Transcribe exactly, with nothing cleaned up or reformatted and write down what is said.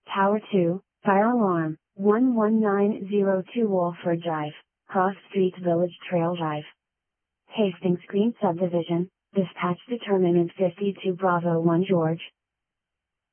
Tower two, Fire Alarm, one one nine zero two Wolford Drive, Cross Street Village Trail Drive. Hastings Green Subdivision, dispatch determinant fifty-two Bravo one George,